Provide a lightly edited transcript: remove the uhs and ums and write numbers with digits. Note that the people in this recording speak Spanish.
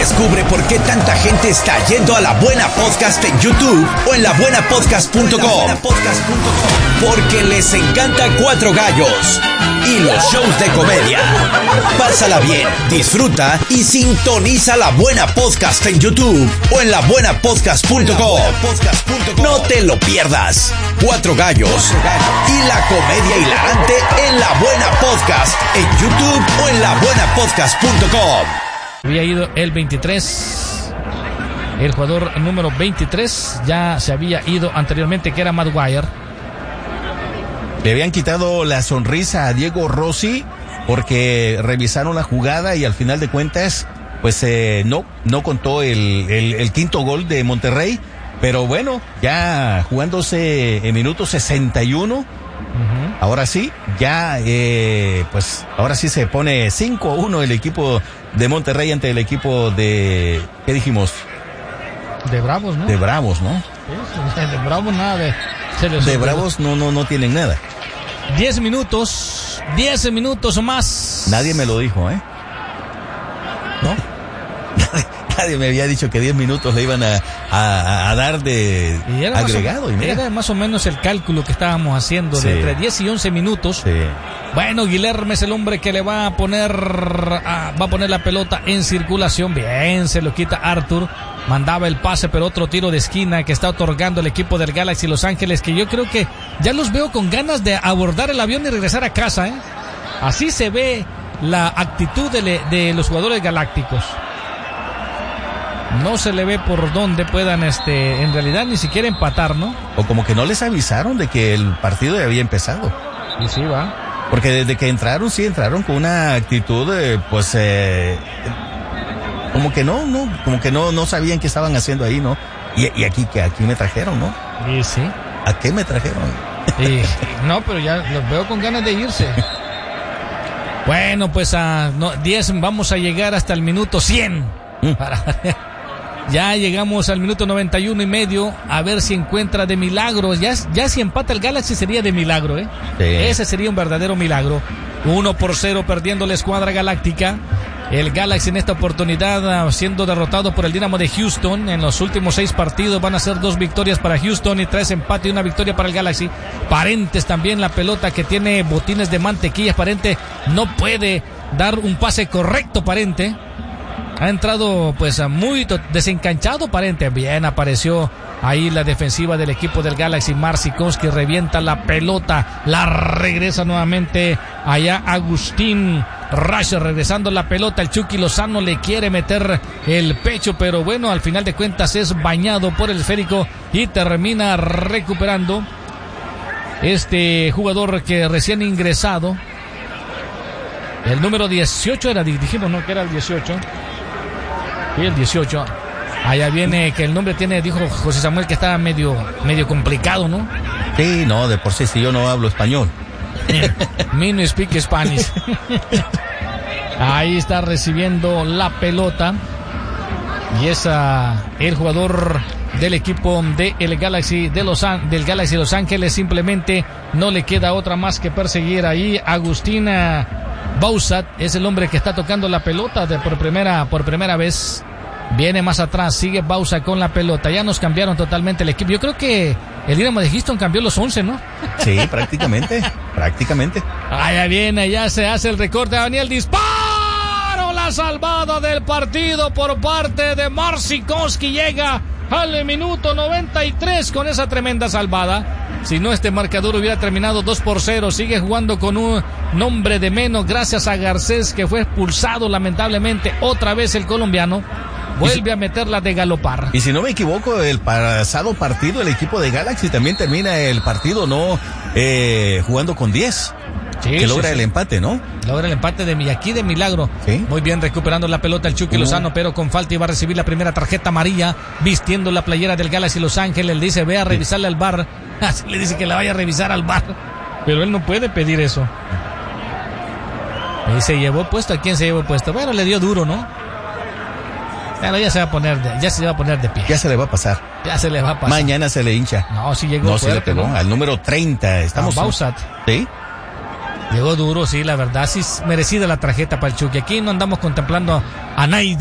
Descubre por qué tanta gente está yendo a La Buena Podcast en YouTube o en labuenapodcast.com. Porque les encanta Cuatro Gallos y los shows de comedia. Pásala bien, disfruta y sintoniza La Buena Podcast en YouTube o en labuenapodcast.com. No te lo pierdas. Cuatro Gallos y la comedia hilarante en La Buena Podcast en YouTube o en labuenapodcast.com. Había ido el 23, el jugador número 23 ya se había ido anteriormente, que era Maguire. Le habían quitado la sonrisa a Diego Rossi porque revisaron la jugada y al final de cuentas pues no contó el quinto gol de Monterrey, pero bueno, ya jugándose en minuto 61. Ahora sí, ya pues ahora sí se pone 5-1 el equipo de Monterrey ante el equipo de, ¿qué dijimos? De Bravos, ¿no? De Bravos, ¿no? Sí, de Bravos nada de Bravos no tienen nada. 10 minutos o más. Nadie me lo dijo, ¿eh? ¿No? Nadie me había dicho que 10 minutos le iban a dar de agregado. Era más o menos el cálculo que estábamos haciendo, sí, de entre 10 y 11 minutos. Sí. Bueno, Guilherme es el hombre que le va a poner la pelota en circulación. Bien, se lo quita Arthur. Mandaba el pase, pero otro tiro de esquina que está otorgando el equipo del Galaxy Los Ángeles, que yo creo que ya los veo con ganas de abordar el avión y regresar a casa, ¿eh? Así se ve la actitud de los jugadores galácticos. No se le ve por dónde puedan, en realidad ni siquiera empatar, ¿no? O como que no les avisaron de que el partido ya había empezado. Y sí, va. Porque desde que entraron con una actitud, como que no sabían qué estaban haciendo ahí, ¿no? Y aquí me trajeron, ¿no? Y sí. ¿A qué me trajeron? No, pero ya los veo con ganas de irse. Bueno, pues 10, vamos a llegar hasta el minuto 100. Ya llegamos al minuto 91 y medio, a ver si encuentra de milagro. Ya si empata el Galaxy sería de milagro, ¿eh? Sí. Ese sería un verdadero milagro. 1-0 perdiendo la escuadra galáctica. El Galaxy en esta oportunidad siendo derrotado por el Dynamo de Houston. En los últimos 6 partidos van a ser 2 victorias para Houston y 3 empates y 1 victoria para el Galaxy. Parentes también, la pelota que tiene botines de mantequilla. Parente no puede dar un pase correcto, Parente. Ha entrado pues muy desencanchado Parente. Bien, apareció ahí la defensiva del equipo del Galaxy. Marcinkowski revienta la pelota, la regresa nuevamente allá Agustín Rasher, regresando la pelota. El Chucky Lozano le quiere meter el pecho, pero bueno, al final de cuentas es bañado por el esférico y termina recuperando este jugador que recién ingresado. El número 18 era, dijimos, ¿no? Que era el 18. Y el 18. Allá viene que el nombre tiene, dijo José Samuel, que estaba medio complicado, ¿no? Sí, no, de por sí, si yo no hablo español. Me no speak Spanish. Ahí está recibiendo la pelota. Y es el jugador del equipo del Galaxy del Galaxy Los Ángeles. Simplemente no le queda otra más que perseguir ahí. Agustina Bausat es el hombre que está tocando la pelota por primera vez. Viene más atrás, sigue Bausat con la pelota. Ya nos cambiaron totalmente el equipo. Yo creo que el Dynamo de Houston cambió los 11, ¿no? Sí, prácticamente. Allá viene, ya se hace el recorte. Daniel, disparo, la salvada del partido por parte de Marcinkowski. Llega al minuto 93 con esa tremenda salvada. Si no, este marcador hubiera terminado 2-0. Sigue jugando con un nombre de menos gracias a Garcés, que fue expulsado lamentablemente otra vez el colombiano. Vuelve a meterla de galopar. Y si no me equivoco, el pasado partido el equipo de Galaxy también termina el partido jugando con 10. Sí, que logra el empate, ¿no? Logra el empate de milagro. ¿Sí? Muy bien, recuperando la pelota el Chucky Lozano, pero con falta, y va a recibir la primera tarjeta amarilla, vistiendo la playera del Galaxy Los Ángeles. Le dice, ve a revisarle al VAR. Así le dice que la vaya a revisar al VAR. Pero él no puede pedir eso. Y se llevó puesto. ¿A quién se llevó puesto? Bueno, le dio duro, ¿no? Bueno, ya se va a poner de pie. Ya se le va a pasar. Ya se le va a pasar. Mañana se le hincha. No, sí llegó fuerte, se le pegó, ¿no? Al número 30. Estamos. Bausat. ¿Sí? Llegó duro, sí, la verdad. Sí, merecida la tarjeta para el Chucky. Aquí no andamos contemplando a nadie.